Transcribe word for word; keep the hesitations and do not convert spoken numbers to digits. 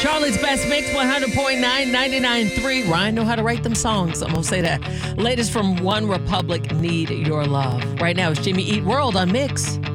Charlie's Best Mix, one hundred point nine, ninety-nine point three. Ryan know how to write them songs. I'm going to say that. Latest from One Republic, Need Your Love. Right now, it's Jimmy Eat World on Mix.